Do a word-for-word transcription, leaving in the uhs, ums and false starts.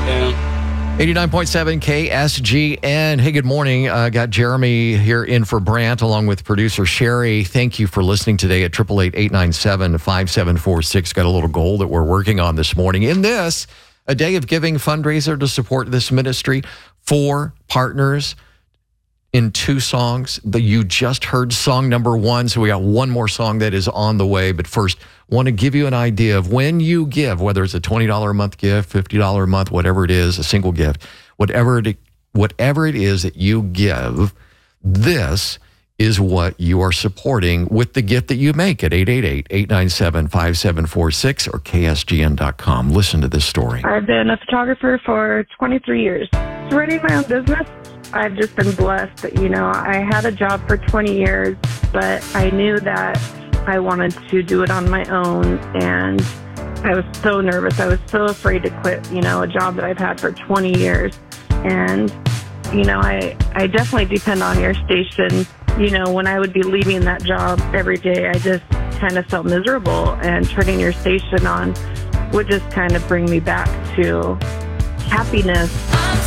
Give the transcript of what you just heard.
eighty-nine point seven K S G N. Hey, good morning. Uh, got Jeremy here in for Brant along with producer Sherry. Thank you for listening today at eight eight eight, eight nine seven, five seven four six. Got a little goal that we're working on this morning. In this, a day of giving fundraiser to support this ministry. Four partners in two songs. The, you just heard song number one, so we got one more song that is on the way. But first, want to give you an idea of when you give, whether it's a twenty dollars a month gift, fifty dollars a month, whatever it is, a single gift, whatever it, whatever it is that you give, this is what you are supporting with the gift that you make at eight eight eight, eight nine seven, five seven four six or K S G N dot com. Listen to this story. I've been a photographer for twenty-three years. Running my own business, I've just been blessed that, you know, I had a job for twenty years, but I knew that I wanted to do it on my own, and I was so nervous. I was so afraid to quit, you know, a job that I've had for twenty years. And, you know, I, I definitely depend on your station. You know, when I would be leaving that job every day, I just kind of felt miserable, and turning your station on would just kind of bring me back to happiness.